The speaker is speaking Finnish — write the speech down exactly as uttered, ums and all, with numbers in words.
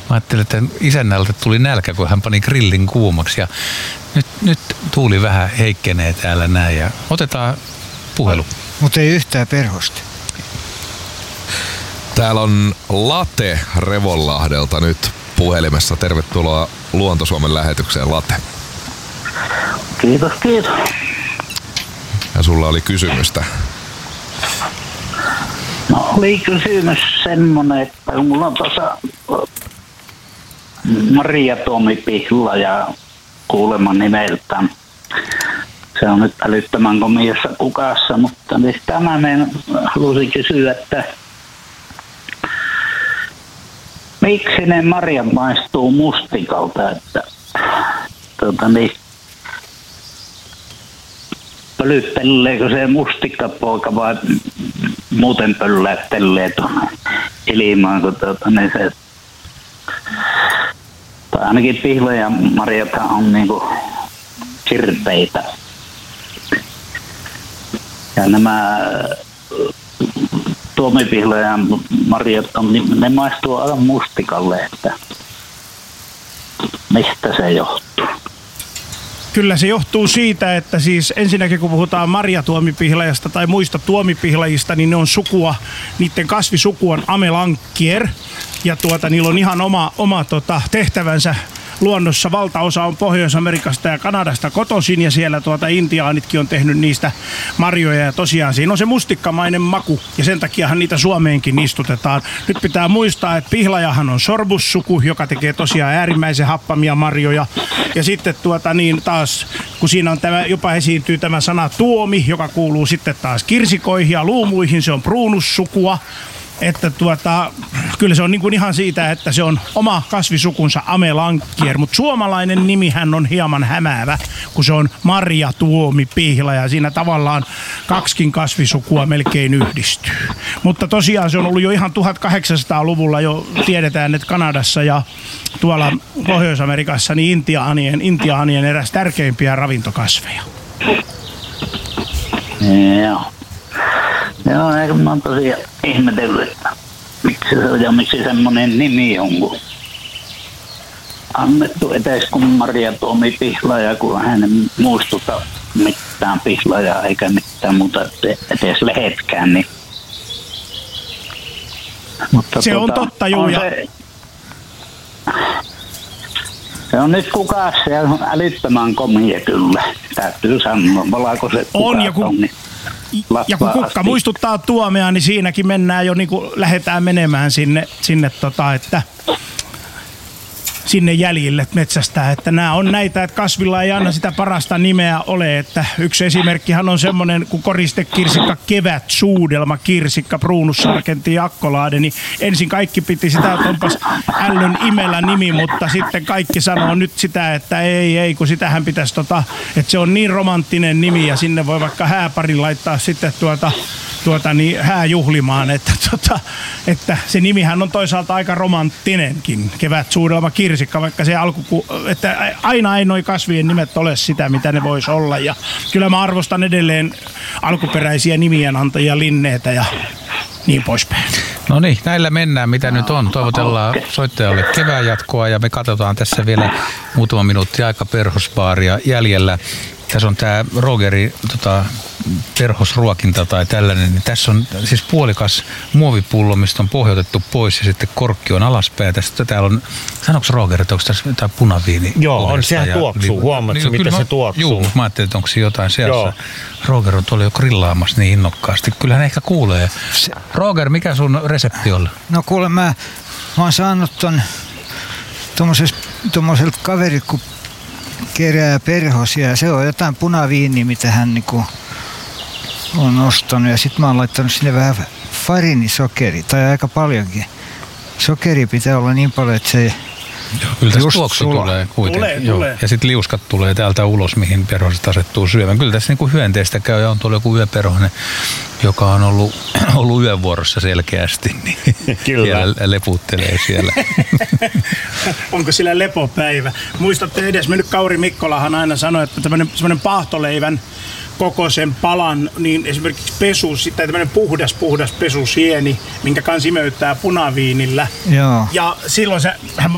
ajattelin, että isännältä tuli nälkä, kun hän pani grillin kuumaksi. Ja nyt, nyt tuuli vähän heikkenee täällä näin ja otetaan puhelu. Mutta ei yhtään perhosta. Täällä on Late Revonlahdelta nyt puhelimessa. Tervetuloa Luonto-Suomen lähetykseen, Late. Kiitos, kiitos. Ja sulla oli kysymystä. No oli kysymys semmonen, että mulla on tuossa Maria Tuomi Pihla ja kuulemma nimeltään. Se on nyt älyttömän komiassa kukassa, mutta niin sitä mä haluaisin kysyä, että miksi ne marjat maistuu mustikalta, että tuota niin, pölytteleekö se mustikkapoika vai muuten pöllättelee tuonne ilmaan, kun tuota niin se, tai ainakin pihla ja marjathan on niinku kirpeitä. Ja nämä tuomipihla ja marjat on, ne maistuu aivan mustikalle, että mistä se johtuu? Kyllä se johtuu siitä, että siis ensinnäkin kun puhutaan marjatuomipihlajasta tai muista tuomipihlajista, niin ne on sukua, niiden kasvisuku on Amelanchier. Ja tuota, niillä on ihan oma, oma tota, tehtävänsä luonnossa. Valtaosa on Pohjois-Amerikasta ja Kanadasta kotoisin ja siellä tuota intiaanitkin on tehnyt niistä marjoja ja tosiaan siinä on se mustikkamainen maku ja sen takiahan niitä Suomeenkin istutetaan. Nyt pitää muistaa, että pihlajahan on sorbussuku, joka tekee tosiaan äärimmäisen happamia marjoja ja sitten tuota niin taas, kun siinä on tämä, jopa esiintyy tämä sana tuomi, joka kuuluu sitten taas kirsikoihin ja luumuihin, se on pruunussukua. Että tuota, kyllä se on niin kuin ihan siitä, että se on oma kasvisukunsa Amelanchier, mutta suomalainen nimihän on hieman hämäävä, kun se on Marja Tuomi Pihla ja siinä tavallaan kaksikin kasvisukua melkein yhdistyy. Mutta tosiaan se on ollut jo ihan tuhatkahdeksansataaluvulla jo tiedetään, että Kanadassa ja tuolla Pohjois-Amerikassa niin intiaanien, intiaanien eräs tärkeimpiä ravintokasveja. Joo. Joo, eikö mä oon tosiaan ihmetellyt, että miksi se on ja miksi semmonen nimi on, kun annettu etes kun Maria Tuomi Pihlaja, kun hän ei muistuta mitään pihlajaa eikä mitään muuta etes lehetkään, niin mutta se tuota, on totta, juu. On se, se on nyt kukassa ja on älyttömän komia kyllä, täytyy sanoa, valkoiset on, ja kun... on, niin ja kun kukka muistuttaa tuomea, niin siinäkin mennään jo niin kuin lähdetään menemään sinne, sinne tota, että sinne jäljille metsästää, että nämä on näitä, että kasvilla ei aina sitä parasta nimeä ole, että yksi esimerkkihan on semmoinen kuin koristekirsikka kevätsuudelma kirsikka Pruunussarkentin ja Akkolaade, niin ensin kaikki piti sitä, että onpas ällön imelä nimi, mutta sitten kaikki sanoo nyt sitä, että ei, ei, kun sitähän pitäisi tota, että se on niin romanttinen nimi ja sinne voi vaikka hääparin laittaa sitten tuota tuota niin hääjuhlimaan, että, tota, että se nimihän on toisaalta aika romanttinenkin, kevätsuudelma kirsikka, vaikka se alku, että aina ei noi kasvien nimet ole sitä, mitä ne vois olla. Ja kyllä mä arvostan edelleen alkuperäisiä nimien antajia, Linneitä ja niin poispäin. No niin, näillä mennään, mitä nyt on. Toivotellaan soittajalle kevään jatkoa ja me katsotaan tässä vielä muutama minuutti aika perhosbaaria jäljellä. Tässä on tämä Rogerin tota, perhosruokinta tai tällainen, niin tässä on siis puolikas muovipullo, mistä on pohjoitettu pois ja sitten korkki on alaspäin. Tästä täällä on, sanoks Roger, että onko tässä jotain punaviini? Joo, on, sehän tuoksuu. Huomaatko, niin, mitä se tuoksuu? Joo, mä ajattelin, että onko se jotain seassa. Roger on tuolla jo grillaamassa niin innokkaasti. Kyllähän ehkä kuulee. Roger, mikä sun resepti on? No kuule, mä, mä oon saanut ton tommoselta kaverit, kun kerää perhosia ja se on jotain punaviiniä, mitä hän niinku on ostanut ja sit mä oon laittanut sinne vähän farinisokeri tai aika paljonkin. Sokeri pitää olla niin paljon, että se joo, kyllä tässä tuoksu tulee kuitenkin. Tulee, joo. tulee. Ja sitten liuskat tulee täältä ulos, mihin perhoset asettuu syömään. Kyllä tässä niinku hyönteistä käy ja on tuolla joku yöperhonen, joka on ollut, ollut yövuorossa selkeästi. Niin kyllä. Leputtelee siellä. Onko sillä lepopäivä? Muistatte edes, mennyt Kauri Mikkolahan aina sanoi, että tämmöinen paahtoleivän kokoisen palan, niin esimerkiksi pesu, tai tämmöinen puhdas, puhdas pesusieni, minkä kanssa imeyttää punaviinillä. Joo. Ja silloin se, hän